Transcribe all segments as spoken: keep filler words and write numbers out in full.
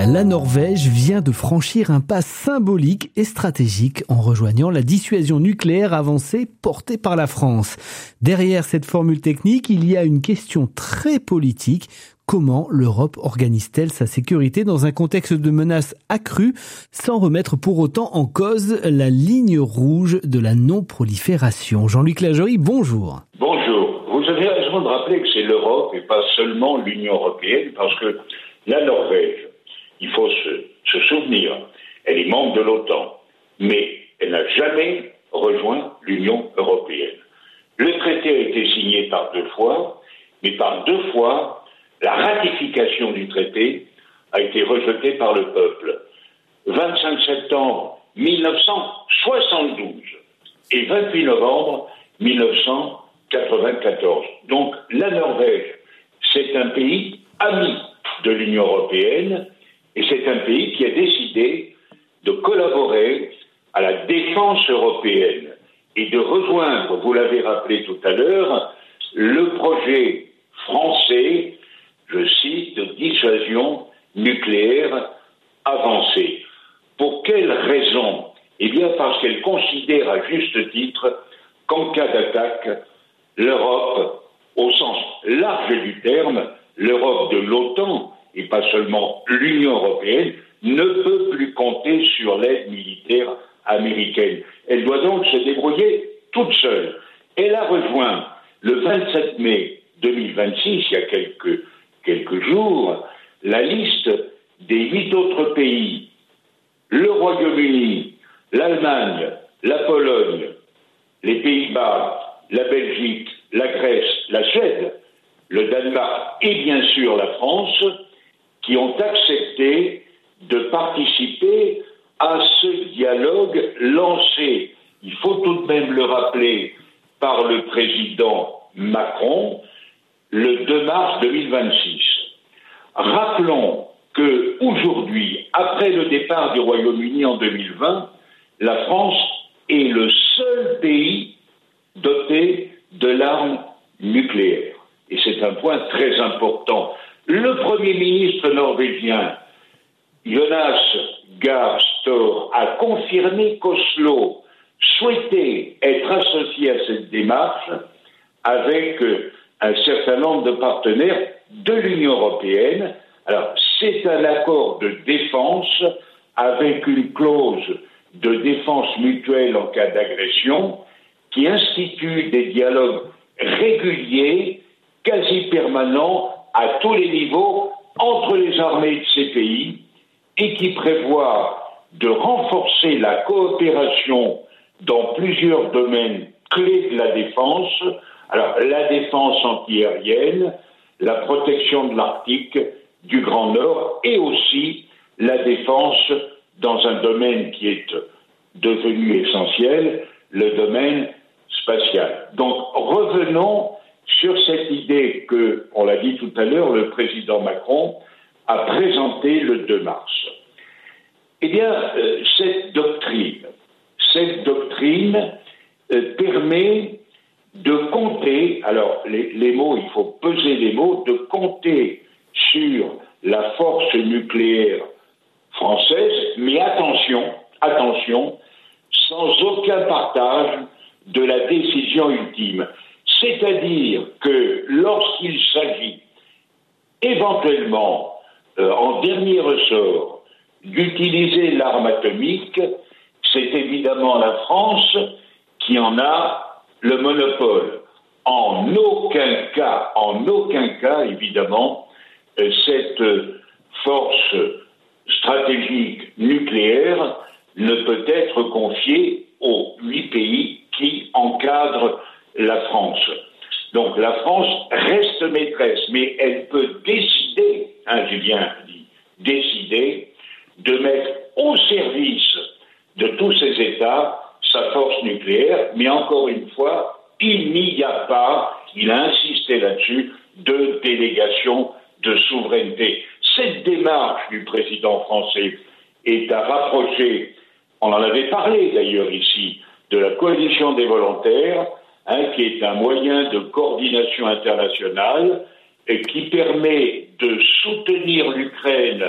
La Norvège vient de franchir un pas symbolique et stratégique en rejoignant la dissuasion nucléaire avancée portée par la France. Derrière cette formule technique, il y a une question très politique. Comment l'Europe organise-t-elle sa sécurité dans un contexte de menaces accrues sans remettre pour autant en cause la ligne rouge de la non-prolifération? Jean-Luc Lajoie, bonjour. Bonjour. Vous avez raison de rappeler que c'est l'Europe et pas seulement l'Union européenne, parce que la Norvège, il faut se, se souvenir, elle est membre de l'OTAN, mais elle n'a jamais rejoint l'Union européenne. Le traité a été signé par deux fois, mais par deux fois, la ratification du traité a été rejetée par le peuple. vingt-cinq septembre mille neuf cent soixante-douze et vingt-huit novembre mille neuf cent quatre-vingt-quatorze. Donc la Norvège, c'est un pays ami de l'Union européenne et c'est un pays qui a décidé de collaborer à la défense européenne et de rejoindre, vous l'avez rappelé tout à l'heure, le projet français, je cite, de dissuasion nucléaire avancée. Pour quelle raison? Eh bien parce qu'elle considère à juste titre qu'en cas d'attaque, l'Europe, au sens large du terme, l'Europe de l'OTAN, et pas seulement l'Union européenne, ne peut plus compter sur l'aide militaire américaine. Elle doit donc se débrouiller toute seule. Elle a rejoint le vingt-sept mai deux mille vingt-six, il y a quelques, quelques jours, la liste des huit autres pays, le Royaume-Uni, l'Allemagne, la Pologne, les Pays-Bas, la Belgique, la Grèce, la Suède, le Danemark et bien sûr la France, qui ont accepté de participer à ce dialogue lancé, il faut tout de même le rappeler, par le président Macron, le deux mars deux mille vingt-six. Rappelons qu'aujourd'hui, après le départ du Royaume-Uni en deux mille vingt, la France est le seul pays doté de l'arme nucléaire. Et c'est un point très important. Le Premier ministre norvégien, Jonas Gahr Støre, a confirmé qu'Oslo souhaitait être associé à cette démarche avec un certain nombre de partenaires de l'Union européenne. Alors, c'est un accord de défense avec une clause de défense mutuelle en cas d'agression qui institue des dialogues réguliers, quasi permanents, à tous les niveaux, entre les armées de ces pays et qui prévoit de renforcer la coopération dans plusieurs domaines clés de la défense. Alors, la défense antiaérienne, la protection de l'Arctique, du Grand Nord et aussi la défense dans un domaine qui est devenu essentiel, le domaine spatial. Donc, revenons sur cette idée que, on l'a dit tout à l'heure, le président Macron a présenté le deux mars. Eh bien, euh, cette doctrine, cette doctrine euh, permet de compter, alors les, les mots, il faut peser les mots, de compter sur la force nucléaire française, mais attention, attention, sans aucun partage de la décision ultime. C'est-à-dire que lorsqu'il s'agit éventuellement, euh, en dernier ressort, d'utiliser l'arme atomique, c'est évidemment la France qui en a le monopole. En aucun cas, en aucun cas, évidemment, euh, cette force stratégique nucléaire ne peut être confiée aux huit pays qui encadrent la France. Donc la France reste maîtresse, mais elle peut décider, hein, j'ai bien dit, décider de mettre au service de tous ces États sa force nucléaire, mais encore une fois, il n'y a pas, il a insisté là-dessus, de délégation de souveraineté. Cette démarche du président français est à rapprocher, on en avait parlé d'ailleurs ici, de la coalition des volontaires, hein, qui est un moyen de coordination internationale et qui permet de soutenir l'Ukraine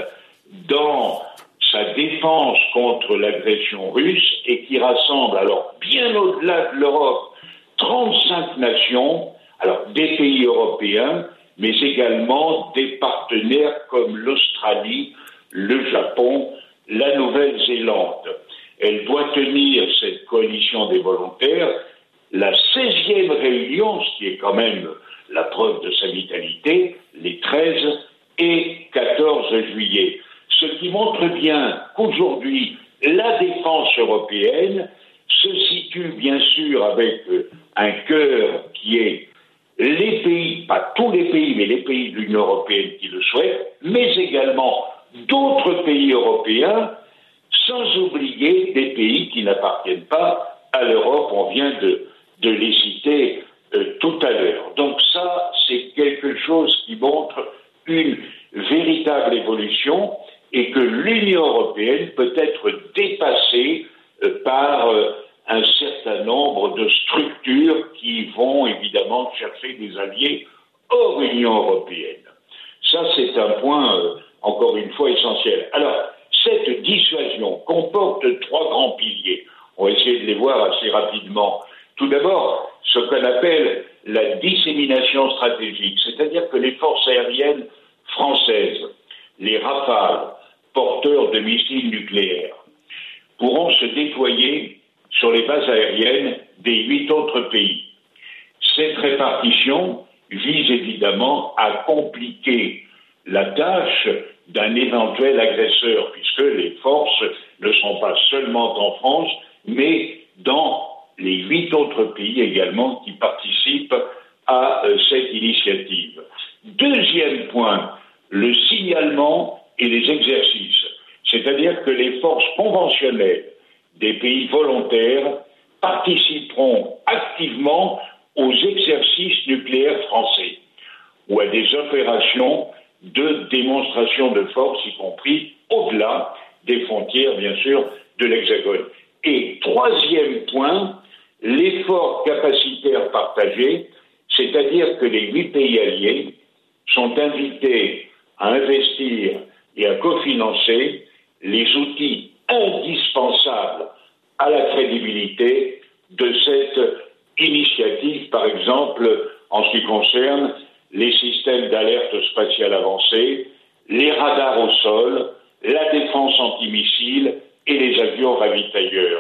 dans sa défense contre l'agression russe et qui rassemble, alors bien au-delà de l'Europe, trente-cinq nations, alors des pays européens, mais également des partenaires comme l'Australie, le Japon, la Nouvelle-Zélande. Elle doit tenir, cette coalition des volontaires, la seizième réunion, ce qui est quand même la preuve de sa vitalité, les treize et quatorze juillet. Ce qui montre bien qu'aujourd'hui, la défense européenne se situe bien sûr avec un cœur qui est les pays, pas tous les pays, mais les pays de l'Union européenne qui le souhaitent, mais également d'autres pays européens, sans oublier des pays qui n'appartiennent pas à l'Europe. On vient de, de les citer euh, tout à l'heure. Donc ça, c'est quelque chose qui montre une véritable évolution et que l'Union européenne peut être dépassée euh, par euh, un certain nombre de structures qui vont évidemment chercher des alliés hors Union européenne. Ça, c'est un point, euh, encore une fois, essentiel. Alors, cette dissuasion comporte trois grands piliers. On va essayer de les voir assez rapidement. Tout d'abord, ce qu'on appelle la dissémination stratégique, c'est-à-dire que les forces aériennes françaises, les Rafales, porteurs de missiles nucléaires, pourront se déployer sur les bases aériennes des huit autres pays. Cette répartition vise évidemment à compliquer la tâche d'un éventuel agresseur, puisque les forces ne sont pas seulement en France, mais dans les huit autres pays également qui participent à euh, cette initiative. Deuxième point, le signalement et les exercices, c'est-à-dire que les forces conventionnelles des pays volontaires participeront activement aux exercices nucléaires français ou à des opérations de démonstration de force, y compris au-delà des frontières, bien sûr, de l'Hexagone. Et troisième point, l'effort capacitaire partagé, c'est-à-dire que les huit pays alliés sont invités à investir et à cofinancer les outils indispensables à la crédibilité de cette initiative, par exemple, en ce qui concerne les systèmes d'alerte spatiale avancée, les radars au sol, la défense antimissile et les avions ravitailleurs.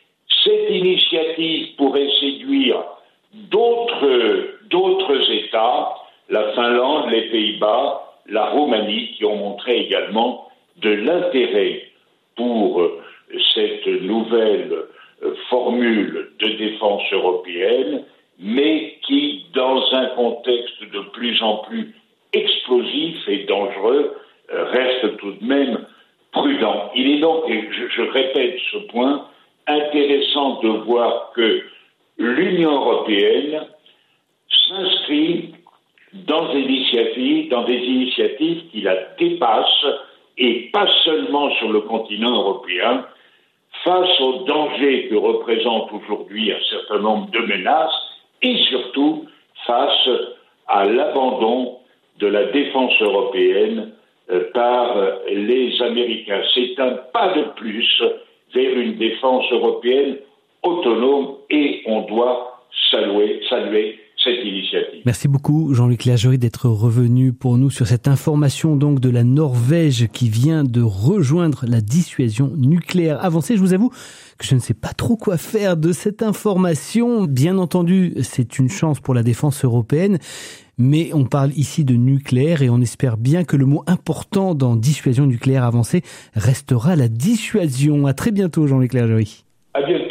Cette initiative pourrait séduire d'autres, d'autres États, la Finlande, les Pays-Bas, la Roumanie, qui ont montré également de l'intérêt pour cette nouvelle formule de défense européenne, mais qui, dans un contexte de plus en plus explosif et dangereux, reste tout de même prudent. Il est donc, et je, je répète ce point, intéressant de voir que l'Union européenne s'inscrit dans des initiatives, dans des initiatives qui la dépassent, et pas seulement sur le continent européen, face aux dangers que représentent aujourd'hui un certain nombre de menaces, et surtout face à l'abandon de la défense européenne euh, par les Américains. C'est un pas de plus vers une défense européenne autonome et on doit saluer, saluer cette initiative. Merci beaucoup Jean-Luc Lajorie d'être revenu pour nous sur cette information donc de la Norvège qui vient de rejoindre la dissuasion nucléaire avancée. Je vous avoue que je ne sais pas trop quoi faire de cette information. Bien entendu, c'est une chance pour la défense européenne, mais on parle ici de nucléaire et on espère bien que le mot important dans dissuasion nucléaire avancée restera la dissuasion. À très bientôt Jean-Luc Lajorie. À bientôt.